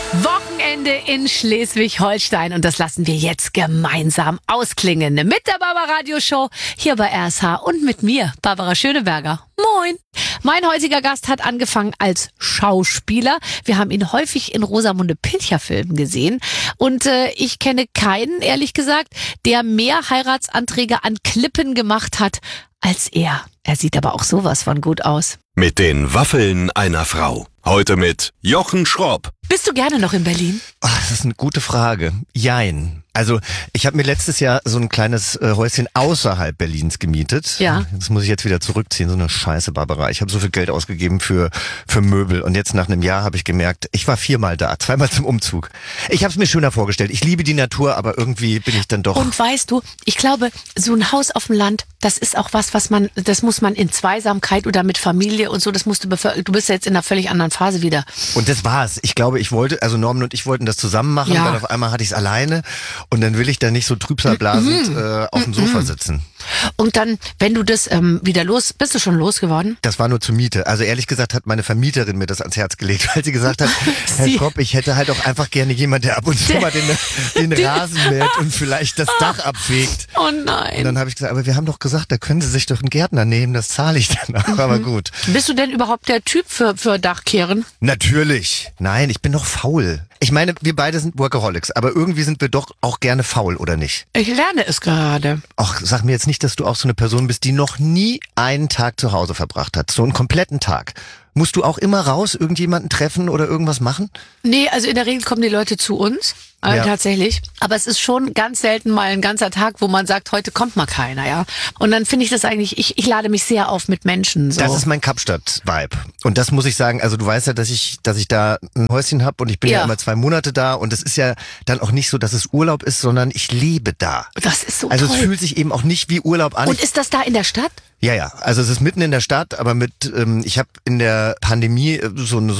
Wochenende in Schleswig-Holstein und das lassen wir jetzt gemeinsam ausklingen mit der Barbara Radio Show hier bei RSH und mit mir, Barbara Schöneberger. Moin! Mein heutiger Gast hat angefangen als Schauspieler. Wir haben ihn häufig in Rosamunde Pilcher-Filmen gesehen und ich kenne keinen, ehrlich gesagt, der mehr Heiratsanträge an Klippen gemacht hat als er. Er sieht aber auch sowas von gut aus. Mit den Waffeln einer Frau. Heute mit Jochen Schropp. Bist du gerne noch in Berlin? Das ist eine gute Frage. Jein. Also ich habe mir letztes Jahr so ein kleines Häuschen außerhalb Berlins gemietet. Ja. Das muss ich jetzt wieder zurückziehen. So eine Scheiße, Barbara. Ich habe so viel Geld ausgegeben für Möbel. Und jetzt nach einem Jahr habe ich gemerkt, ich war 4-mal da. 2-mal zum Umzug. Ich habe es mir schöner vorgestellt. Ich liebe die Natur, aber irgendwie bin ich dann doch... Und weißt du, ich glaube, so ein Haus auf dem Land, das ist auch was das muss man in Zweisamkeit oder mit Familie und so, du bist ja jetzt in einer völlig anderen Phase wieder. Und das war's. Ich glaube, Norman und ich wollten das zusammen machen, Ja. dann auf einmal hatte ich es alleine und dann will ich da nicht so trübsalblasend auf dem Sofa sitzen. Und dann, wenn du das bist du schon losgeworden? Das war nur zur Miete. Also ehrlich gesagt hat meine Vermieterin mir das ans Herz gelegt, weil sie gesagt hat, Herr Schropp, ich hätte halt auch einfach gerne jemand, der ab und zu mal den Rasen mäht und vielleicht das Dach abfegt. Oh nein. Und dann habe ich gesagt, aber wir haben doch gesagt, da können Sie sich doch einen Gärtner nehmen, das zahle ich dann auch. Aber gut. Bist du denn überhaupt der Typ für Dachkehren? Natürlich. Nein, ich bin doch faul. Ich meine, wir beide sind Workaholics, aber irgendwie sind wir doch auch gerne faul, oder nicht? Ich lerne es gerade. Ach, sag mir jetzt nicht, dass du auch so eine Person bist, die noch nie einen Tag zu Hause verbracht hat. So einen kompletten Tag. Musst du auch immer raus, irgendjemanden treffen oder irgendwas machen? Nee, also in der Regel kommen die Leute zu uns. Ja. Tatsächlich. Aber es ist schon ganz selten mal ein ganzer Tag, wo man sagt, heute kommt mal keiner, ja. Und dann finde ich das eigentlich, ich lade mich sehr auf mit Menschen. So. Das ist mein Kapstadt-Vibe. Und das muss ich sagen, also du weißt ja, dass ich da ein Häuschen habe und ich bin ja immer 2 Monate da und es ist ja dann auch nicht so, dass es Urlaub ist, sondern ich lebe da. Das ist so Also toll. es fühlt sich eben auch nicht wie Urlaub an. Und ist das da in der Stadt? Ja, also es ist mitten in der Stadt, aber ich habe in der Pandemie so ein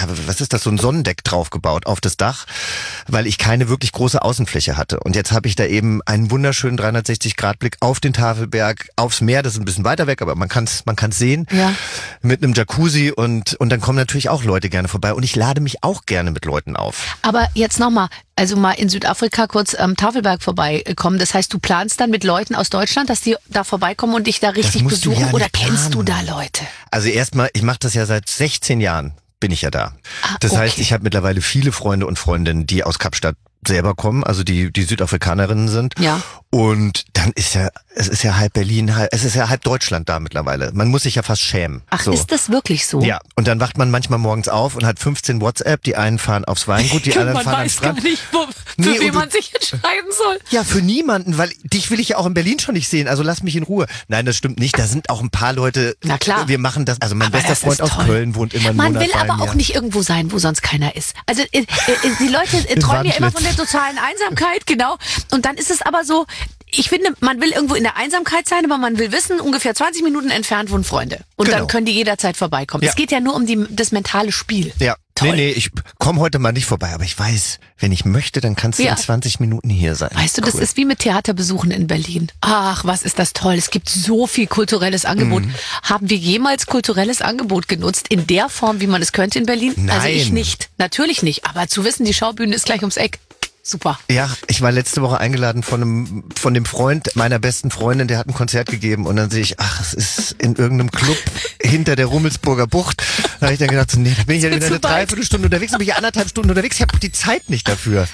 Sonnendeck draufgebaut auf das Dach, weil ich keine wirklich große Außenfläche hatte. Und jetzt habe ich da eben einen wunderschönen 360-Grad-Blick auf den Tafelberg, aufs Meer, das ist ein bisschen weiter weg, aber man kann's sehen, Ja. mit einem Jacuzzi und dann kommen natürlich auch Leute gerne vorbei und ich lade mich auch gerne mit Leuten auf. Aber jetzt nochmal, also mal in Südafrika kurz am Tafelberg vorbeikommen. Das heißt, du planst dann mit Leuten aus Deutschland, dass die da vorbeikommen und dich da richtig musst du besuchen? ja Oder nicht kennst du da planen. Leute? Also erstmal, ich mache das ja seit 16 Jahren, bin ich ja da. Das heißt, ich habe mittlerweile viele Freunde und Freundinnen, die aus Kapstadt selber kommen, also die Südafrikanerinnen sind. Ja. Und dann es ist ja halb Berlin, es ist ja halb Deutschland da mittlerweile. Man muss sich ja fast schämen. Ach, so. ist das wirklich so? Ja, und dann wacht man manchmal morgens auf und hat 15 WhatsApp, die einen fahren aufs Weingut, die anderen fahren an den Strand. Man weiß gar nicht, für wen man sich entscheiden soll. Ja, für niemanden, weil dich will ich ja auch in Berlin schon nicht sehen, also lass mich in Ruhe. Nein, das stimmt nicht, da sind auch ein paar Leute. Na klar. Wir machen das, also mein Aber bester das Freund ist aus toll. Köln wohnt immer einen Man Monat will bei aber mir. auch nicht irgendwo sein, wo sonst keiner ist. Also die Leute träumen ja immer von der totalen Einsamkeit, genau. Und dann ist es aber so, ich finde, man will irgendwo in der Einsamkeit sein, aber man will wissen, ungefähr 20 Minuten entfernt wohnen Freunde. Und Genau. dann können die jederzeit vorbeikommen. Ja. Es geht ja nur um das mentale Spiel. Ja. Toll. Nee, ich komme heute mal nicht vorbei, aber ich weiß, wenn ich möchte, dann kannst du Ja. in 20 Minuten hier sein. Weißt du, das Cool. ist wie mit Theaterbesuchen in Berlin. Ach, was ist das toll. Es gibt so viel kulturelles Angebot. Haben wir jemals kulturelles Angebot genutzt in der Form, wie man es könnte in Berlin? Also ich Nein. nicht. Natürlich nicht. Aber zu wissen, die Schaubühne ist gleich ums Eck. Super. Ja, ich war letzte Woche eingeladen von dem Freund meiner besten Freundin, der hat ein Konzert gegeben und dann sehe ich, es ist in irgendeinem Club hinter der Rummelsburger Bucht. Da habe ich dann gedacht, so, nee, da bin ich ja wieder zu eine weit. Dreiviertelstunde unterwegs, da bin ich 1,5 Stunden unterwegs, ich habe die Zeit nicht dafür.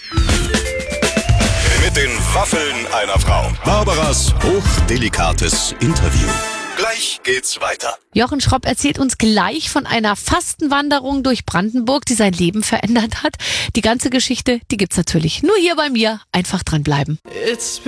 Mit den Waffeln einer Frau. Barbaras hochdelikates Interview. Gleich geht's weiter. Jochen Schropp erzählt uns gleich von einer Fastenwanderung durch Brandenburg, die sein Leben verändert hat. Die ganze Geschichte, die gibt's natürlich nur hier bei mir. Einfach dranbleiben.